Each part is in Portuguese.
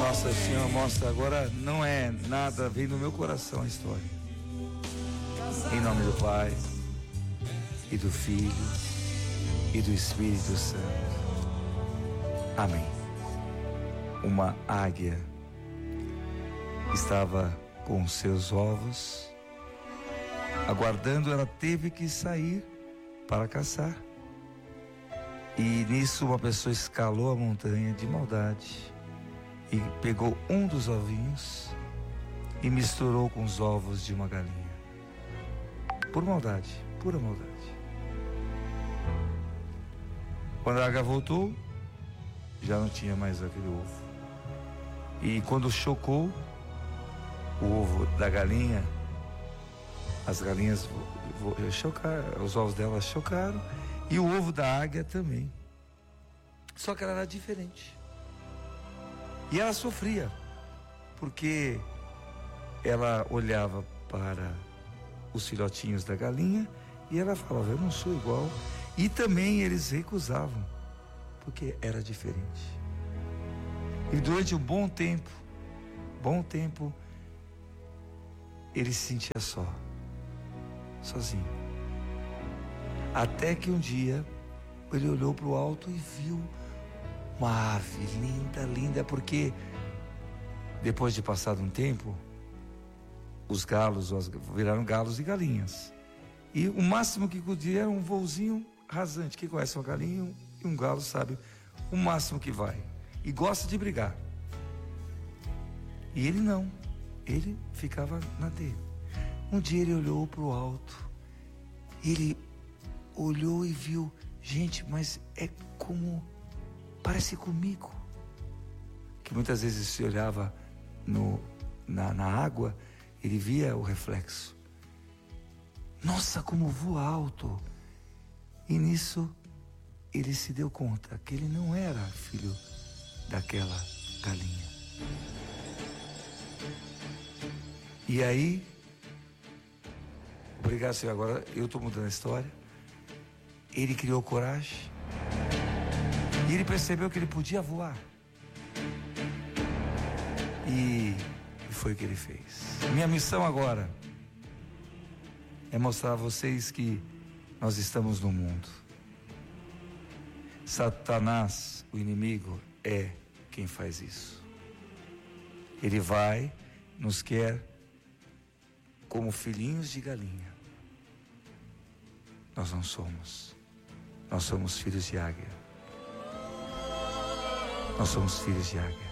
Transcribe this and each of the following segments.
Nossa Senhora, mostra agora, não é nada, vem no meu coração a história. Em nome do Pai, e do Filho, e do Espírito Santo. Amém. Uma águia estava com seus ovos, aguardando, ela teve que sair para caçar. E nisso uma pessoa escalou a montanha de maldade e pegou um dos ovinhos e misturou com os ovos de uma galinha. Por maldade, pura maldade. Quando a águia voltou, já não tinha mais aquele ovo. E quando chocou o ovo da galinha, as galinhas chocaram, os ovos delas chocaram e o ovo da águia também. Só que ela era diferente. E ela sofria, porque ela olhava para os filhotinhos da galinha e ela falava, eu não sou igual. E também eles recusavam, porque era diferente. E durante um bom tempo, ele se sentia sozinho. Até que um dia, ele olhou para o alto e viu uma ave linda, porque depois de passado um tempo, os galos viraram galos e galinhas. E o máximo que podia era um voozinho rasante. Quem conhece uma galinha e um galo sabe o máximo que vai. E gosta de brigar. E ele não. Ele ficava na dele. Um dia ele olhou para o alto. Ele olhou e viu, gente, mas é como, parece comigo. Que muitas vezes se olhava na água, ele via o reflexo. Nossa, como voa alto. E nisso ele se deu conta que ele não era filho daquela galinha. E aí, obrigado, Senhor, agora eu estou mudando a história. Ele criou coragem e ele percebeu que ele podia voar. E foi o que ele fez. Minha missão agora é mostrar a vocês que nós estamos no mundo. Satanás, o inimigo, é quem faz isso. Ele nos quer como filhinhos de galinha. Nós não somos. Nós somos filhos de águia. Nós somos filhos de águia.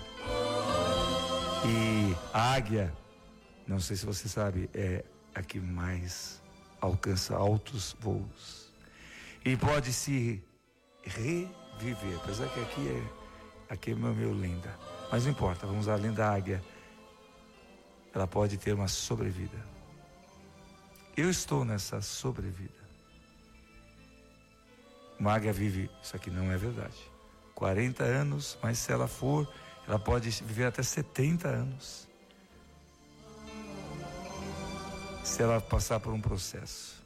E a águia, não sei se você sabe, é a que mais alcança altos voos. E pode se reviver. Apesar que aqui é meu linda. Mas não importa, vamos além da águia. Ela pode ter uma sobrevida. Eu estou nessa sobrevida. Uma águia vive, isso aqui não é verdade, 40 anos, mas se ela ela pode viver até 70 anos. Se ela passar por um processo.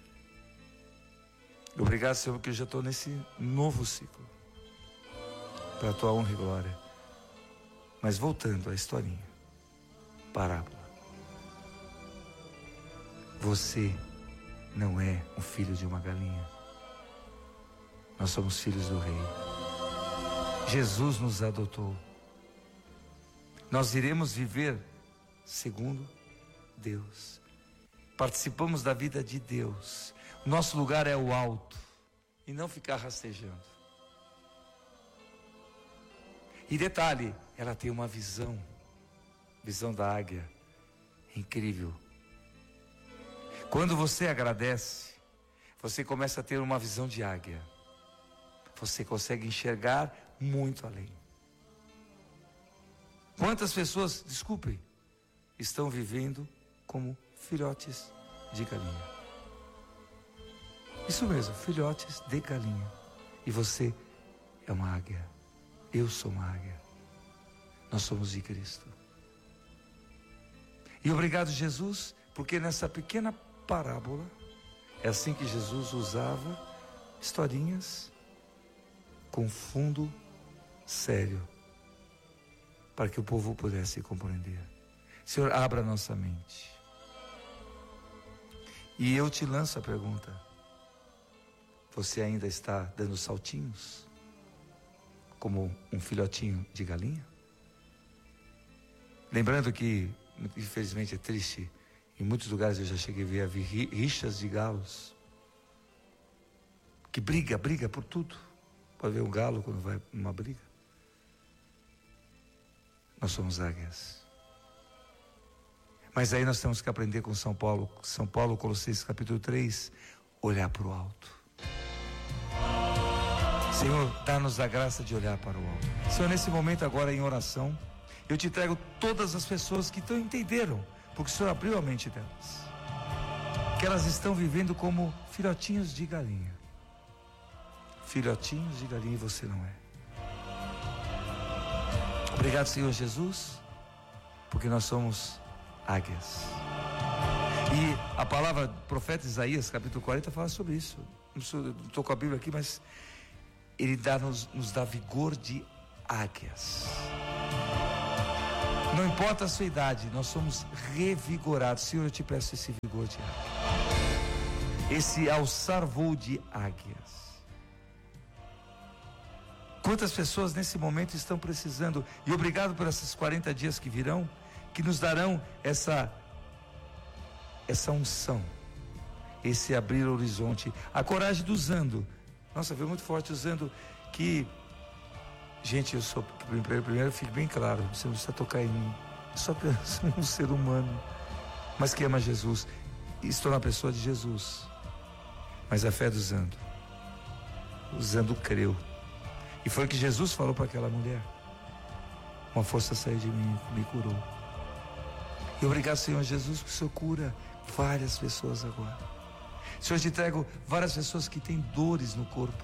Obrigado, Senhor, porque eu já estou nesse novo ciclo. Para a tua honra e glória. Mas voltando à historinha. Parábola. Você não é um filho de uma galinha. Nós somos filhos do Rei. Jesus nos adotou. Nós iremos viver segundo Deus. Participamos da vida de Deus. Nosso lugar é o alto e não ficar rastejando. E detalhe, ela tem uma visão da águia, incrível. Quando você agradece, você começa a ter uma visão de águia. Você consegue enxergar muito além. Quantas pessoas, desculpem, estão vivendo como filhotes de galinha? Isso mesmo, filhotes de galinha. E você é uma águia. Eu sou uma águia. Nós somos de Cristo. E obrigado, Jesus, porque nessa pequena parábola, é assim que Jesus usava historinhas com fundo sério. para que o povo pudesse compreender. Senhor, abra nossa mente. E eu te lanço a pergunta: você ainda está dando saltinhos como um filhotinho de galinha? Lembrando que, infelizmente, é triste, em muitos lugares eu já cheguei a ver rixas de galos, que briga por tudo. Pode ver um galo quando vai numa briga. Nós somos águias. Mas aí nós temos que aprender com São Paulo, Colossenses capítulo 3, olhar para o alto. Senhor, dá-nos a graça de olhar para o alto. Senhor, nesse momento agora em oração, eu te entrego todas as pessoas que entenderam, porque o Senhor abriu a mente delas, que elas estão vivendo como filhotinhos de galinha. Filhotinhos de galinha, e você não é. Obrigado, Senhor Jesus, porque nós somos águias. E a palavra profeta Isaías, capítulo 40, fala sobre isso. Não estou com a Bíblia aqui, mas ele nos dá vigor de águias. Não importa a sua idade, nós somos revigorados. Senhor, eu te peço esse vigor de águia, esse alçar voo de águias. Quantas pessoas nesse momento estão precisando, e obrigado por esses 40 dias que virão, que nos darão essa unção, esse abrir o horizonte, a coragem do usando. Nossa, veio muito forte usando que, gente, eu sou, primeiro fique bem claro, você não precisa tocar em mim, eu sou apenas um ser humano, mas que ama Jesus, e estou na pessoa de Jesus, mas a fé do usando creu, e foi o que Jesus falou para aquela mulher: uma força saiu de mim e me curou. E obrigado, Senhor Jesus, porque o Senhor cura várias pessoas agora. Senhor, eu te entrego várias pessoas que têm dores no corpo.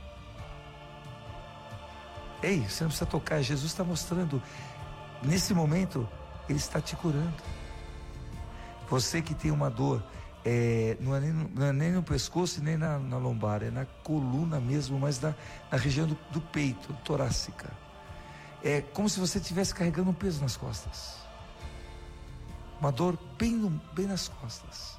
Ei, você não precisa tocar, Jesus está mostrando, nesse momento, Ele está te curando. Você que tem uma dor, não é nem no pescoço nem na lombar, é na coluna mesmo, mas na região do peito, torácica. É como se você estivesse carregando um peso nas costas. Uma dor bem nas costas.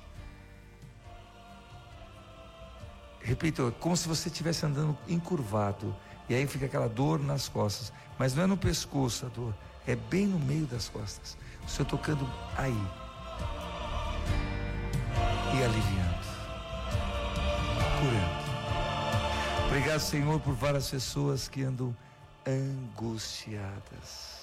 Repito, como se você estivesse andando encurvado, e aí fica aquela dor nas costas, mas não é no pescoço a dor, é bem no meio das costas. O Senhor tocando aí e aliviando, curando. Obrigado, Senhor, por várias pessoas que andam angustiadas,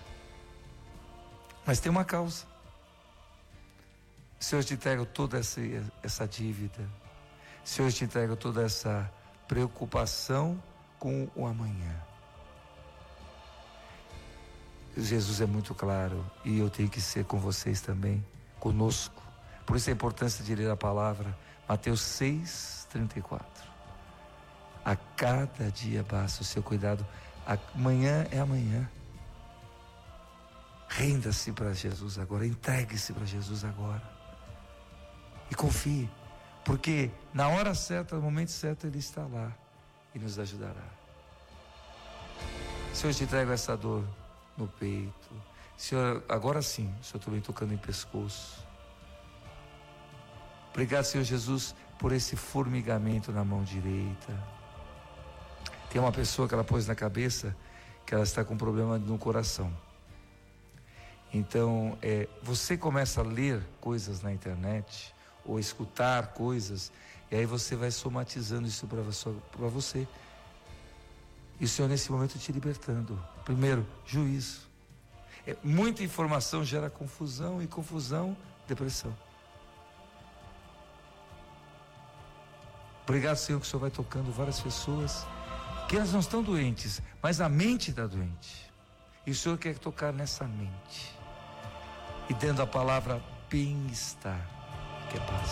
mas tem uma causa. Senhor, eu te entrego toda essa dívida. Senhor, eu te entrego toda essa preocupação com o amanhã. Jesus é muito claro, e eu tenho que ser com vocês também, conosco. Por isso a importância de ler a palavra, Mateus 6:34. A cada dia basta o seu cuidado, amanhã é amanhã. Renda-se para Jesus agora, entregue-se para Jesus agora. E confie, porque na hora certa, no momento certo, Ele está lá e nos ajudará. Senhor, eu te entrego essa dor no peito. Senhor, agora sim, o Senhor também tocando em pescoço. Obrigado, Senhor Jesus, por esse formigamento na mão direita. Tem uma pessoa que ela pôs na cabeça que ela está com problema no coração. Então, você começa a ler coisas na internet, ou escutar coisas, e aí você vai somatizando isso para você. E o Senhor nesse momento te libertando. Primeiro, juízo. Muita informação gera confusão, e confusão, depressão. Obrigado, Senhor, que o Senhor vai tocando várias pessoas que elas não estão doentes, mas a mente está doente. E o Senhor quer tocar nessa mente, e dando a palavra bem-estar, que é paz.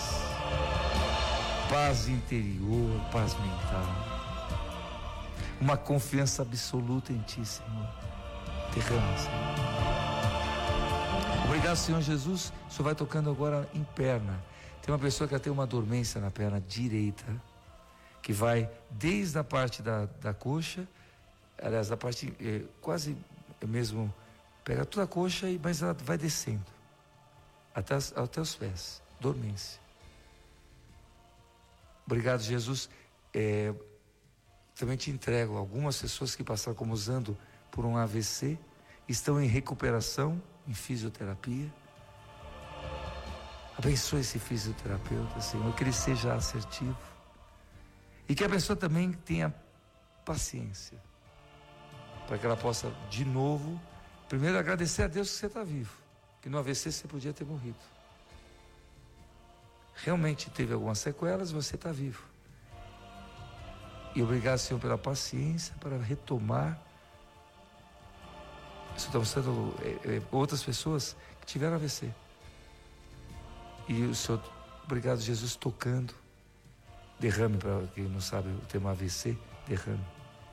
Paz interior, paz mental. Uma confiança absoluta em Ti, Senhor. Derrama, Senhor. Obrigado, Senhor Jesus. O Senhor vai tocando agora em perna. Tem uma pessoa que tem uma dormência na perna direita, que vai desde a parte da coxa, aliás, da parte quase mesmo Pega toda a coxa, mas ela vai descendo até os pés. Dormência. Obrigado, Jesus. Também te entrego algumas pessoas que passaram como usando por um AVC, estão em recuperação, em fisioterapia. Abençoe esse fisioterapeuta, Senhor, que ele seja assertivo. E que a pessoa também tenha paciência, para que ela possa, de novo, primeiro agradecer a Deus que você está vivo, que no AVC você podia ter morrido. Realmente teve algumas sequelas, você está vivo. E obrigado, Senhor, pela paciência para retomar. Isso está mostrando outras pessoas que tiveram AVC. E o Senhor, obrigado, Jesus, tocando. Derrame, para quem não sabe o termo AVC, derrame.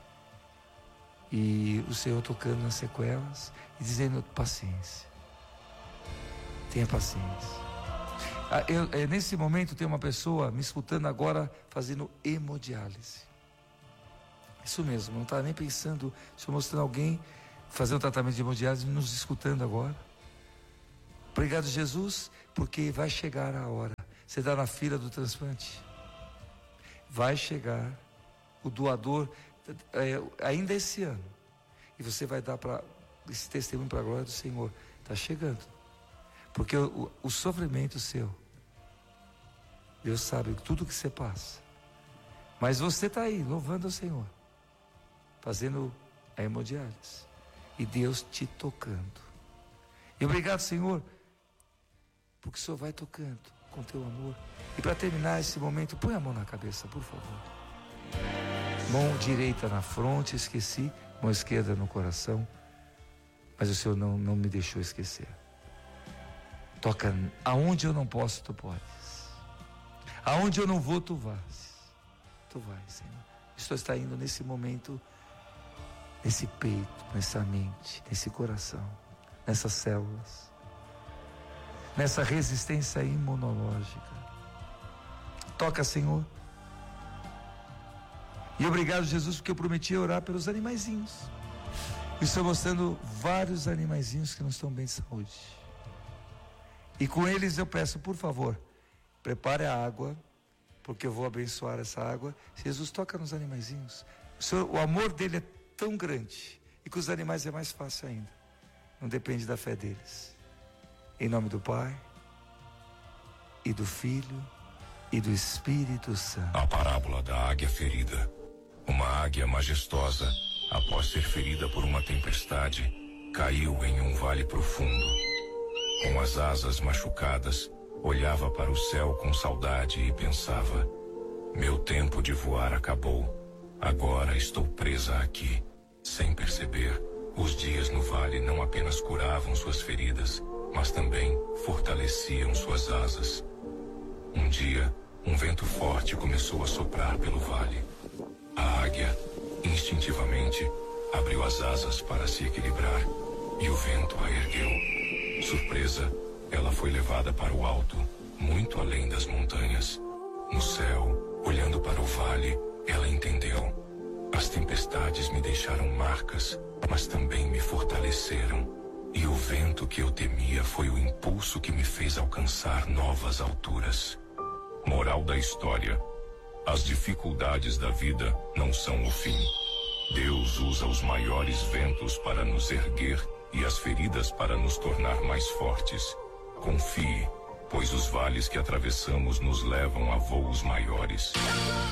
E o Senhor tocando nas sequelas e dizendo paciência. Tenha paciência. Nesse momento tem uma pessoa me escutando agora fazendo hemodiálise. Isso mesmo, não está nem pensando, estou mostrando alguém fazendo tratamento de hemodiálise nos escutando agora. Obrigado, Jesus, porque vai chegar a hora. Você está na fila do transplante. Vai chegar o doador ainda esse ano. E você vai dar esse testemunho para a glória do Senhor. Está chegando. Porque o sofrimento seu, Deus sabe tudo que você passa. Mas você está aí, louvando o Senhor, fazendo a hemodiálise. E Deus te tocando. E obrigado, Senhor, porque o Senhor vai tocando com teu amor. E para terminar esse momento, põe a mão na cabeça, por favor. Mão direita na fronte, esqueci. Mão esquerda no coração. Mas o Senhor não me deixou esquecer. Toca aonde eu não posso, tu podes. Aonde eu não vou, tu vais. Tu vais, Senhor. O Senhor está indo nesse momento, nesse peito, nessa mente, nesse coração, nessas células, nessa resistência imunológica. Toca, Senhor. E obrigado, Jesus, porque eu prometi orar pelos animaizinhos. E estou mostrando vários animaizinhos que não estão bem de saúde. E com eles eu peço, por favor, prepare a água, porque eu vou abençoar essa água. Jesus, toca nos animaizinhos. O amor dele é tão grande, e com os animais é mais fácil ainda. Não depende da fé deles. Em nome do Pai, e do Filho, e do Espírito Santo. A parábola da águia ferida. Uma águia majestosa, após ser ferida por uma tempestade, caiu em um vale profundo. Com as asas machucadas, olhava para o céu com saudade e pensava: meu tempo de voar acabou. Agora estou presa aqui. Sem perceber, os dias no vale não apenas curavam suas feridas, mas também fortaleciam suas asas. Um dia, um vento forte começou a soprar pelo vale. A águia, instintivamente, abriu as asas para se equilibrar, e o vento a ergueu. Surpresa, ela foi levada para o alto, muito além das montanhas. No céu, olhando para o vale, ela entendeu: as tempestades me deixaram marcas, mas também me fortaleceram. E o vento que eu temia foi o impulso que me fez alcançar novas alturas. Moral da história: as dificuldades da vida não são o fim. Deus usa os maiores ventos para nos erguer e as feridas para nos tornar mais fortes. Confie, pois os vales que atravessamos nos levam a voos maiores.